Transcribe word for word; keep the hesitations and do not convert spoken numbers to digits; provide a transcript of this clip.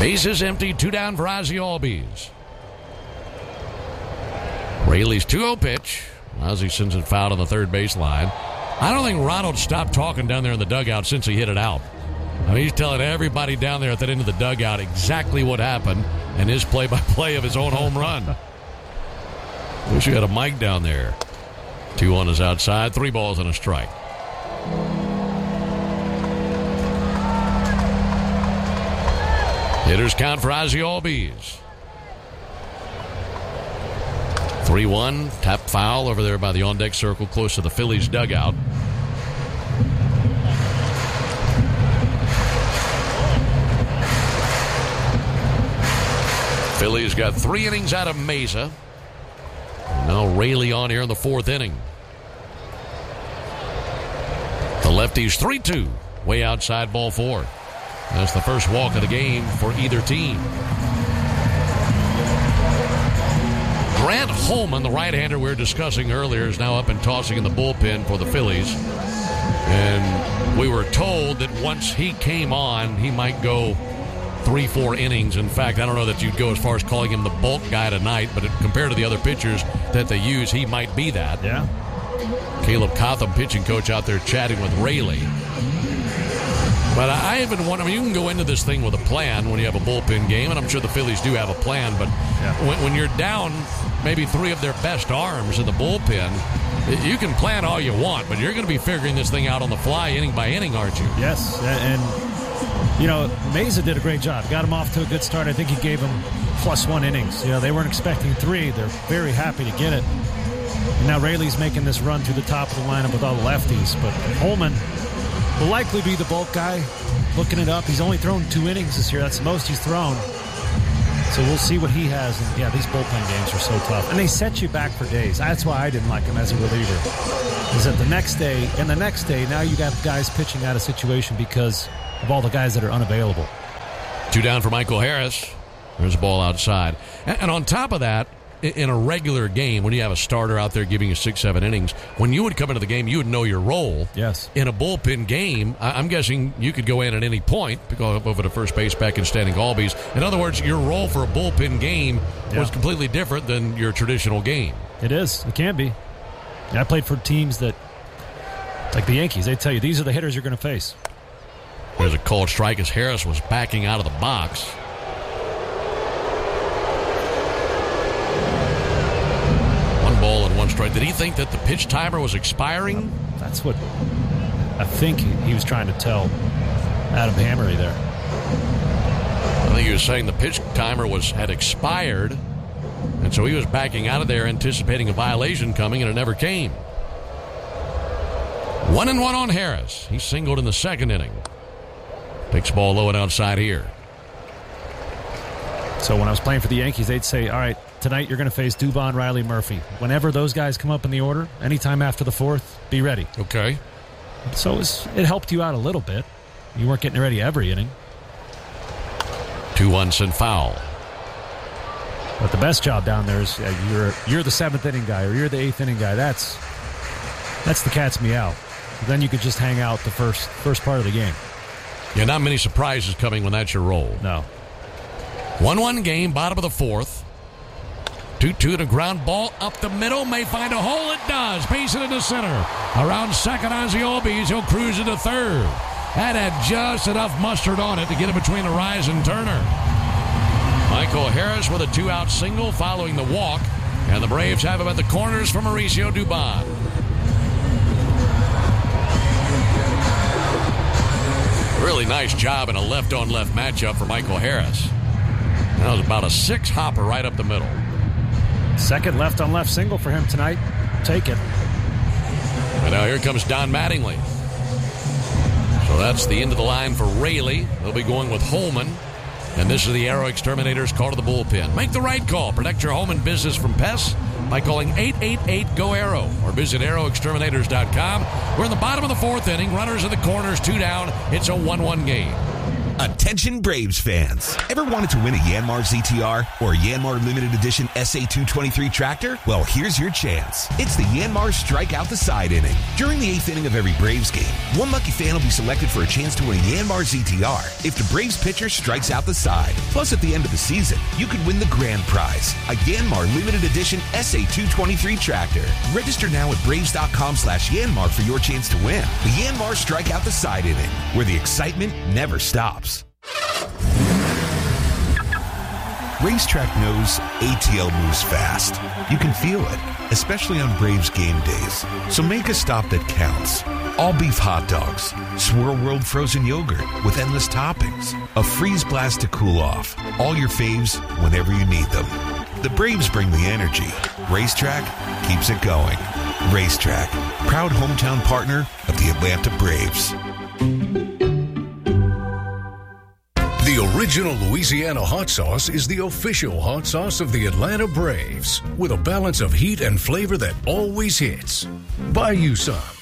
Base is empty. Two down for Ozzie Albies. Raley's two oh pitch. Ozzie sends it foul on the third baseline. I don't think Ronald stopped talking down there in the dugout since he hit it out. I mean, he's telling everybody down there at that end of the dugout exactly what happened and his play-by-play of his own home run. Wish you had a mic down there. Two on his outside, three balls and a strike. Hitters count for Ozzie Albies. three one, tap foul over there by the on-deck circle close to the Phillies dugout. Phillies got three innings out of Mesa. Now Raley on here in the fourth inning. The lefties three two, way outside ball four. That's the first walk of the game for either team. Grant Holman, the right-hander we were discussing earlier, is now up and tossing in the bullpen for the Phillies. And we were told that once he came on, he might go three, four innings. In fact, I don't know that you'd go as far as calling him the bulk guy tonight, but compared to the other pitchers that they use, he might be that. Yeah. Caleb Cotham, pitching coach, out there chatting with Raley. But I even want, I mean, you can go into this thing with a plan when you have a bullpen game, and I'm sure the Phillies do have a plan, but yeah. when, when you're down maybe three of their best arms in the bullpen, you can plan all you want, but you're going to be figuring this thing out on the fly inning by inning, aren't you? Yes, and, you know, Mesa did a great job. Got him off to a good start. I think he gave him plus one innings. You know, they weren't expecting three. They're very happy to get it. And now Raley's making this run through the top of the lineup with all the lefties, but Holman will likely be the bulk guy. Looking it up, he's only thrown two innings this year. That's the most he's thrown. So we'll see what he has. And yeah, these bullpen games are so tough. And they set you back for days. That's why I didn't like him as a reliever. Is that the next day, and the next day, now you got guys pitching out of situation because of all the guys that are unavailable. Two down for Michael Harris. There's a ball outside. And, and on top of that, in a regular game, when you have a starter out there giving you six, seven innings, when you would come into the game, you would know your role. Yes. In a bullpen game, I'm guessing you could go in at any point, go over to first base back in standing Albies. In other words, your role for a bullpen game yeah. was completely different than your traditional game. It is. It can be. And I played for teams that, like the Yankees, they tell you, these are the hitters you're going to face. There's a called strike as Harris was backing out of the box. Ball and one strike. Did he think that the pitch timer was expiring? That's what I think he was trying to tell Adam Hammery there. I think he was saying the pitch timer was had expired, and so he was backing out of there anticipating a violation coming, and it never came. One and one on Harris. He singled in the second inning. Takes the ball low and outside here. So when I was playing for the Yankees, they'd say, all right, tonight you're going to face Dubon, Riley, Murphy. Whenever those guys come up in the order, anytime after the fourth, be ready. Okay. So it, was, it helped you out a little bit. You weren't getting ready every inning. Two one and foul. But the best job down there is uh, you're you're the seventh inning guy or you're the eighth inning guy. That's that's the cat's meow. Then you could just hang out the first first part of the game. Yeah, not many surprises coming when that's your role. No. one one game, bottom of the fourth. two two and a ground ball up the middle. May find a hole. It does. Base it into center. Around second, Ozzie Albies. He'll cruise into third. That had just enough mustard on it to get it between Arise and Turner. Michael Harris with a two-out single following the walk. And the Braves have him at the corners for Mauricio Dubon. Really nice job in a left-on-left matchup for Michael Harris. That was about a six-hopper right up the middle. Second left-on-left single for him tonight. Take it. And now here comes Don Mattingly. So that's the end of the line for Raley. They'll be going with Holman. And this is the Aero Exterminators call to the bullpen. Make the right call. Protect your home and business from pests by calling eight eight eight, G O, A R O or visit aero exterminators dot com. We're in the bottom of the fourth inning. Runners in the corners, two down. It's a one one game. Attention Braves fans. Ever wanted to win a Yanmar Z T R or a Yanmar Limited Edition S A two twenty-three tractor? Well, here's your chance. It's the Yanmar Strike Out the Side inning. During the eighth inning of every Braves game, one lucky fan will be selected for a chance to win a Yanmar Z T R if the Braves pitcher strikes out the side. Plus, at the end of the season, you could win the grand prize, a Yanmar Limited Edition S A two twenty-three tractor. Register now at Braves.com slash Yanmar for your chance to win. The Yanmar Strike Out the Side inning, where the excitement never stops. Racetrack knows A T L moves fast. You can feel it, especially on Braves game days. So make a stop that counts. All beef hot dogs, Swirl World frozen yogurt with endless toppings, a freeze blast to cool off. All your faves whenever you need them. The Braves bring the energy. Racetrack keeps it going. Racetrack, proud hometown partner of the Atlanta Braves. The original Louisiana hot sauce is the official hot sauce of the Atlanta Braves, with a balance of heat and flavor that always hits. Buy you some.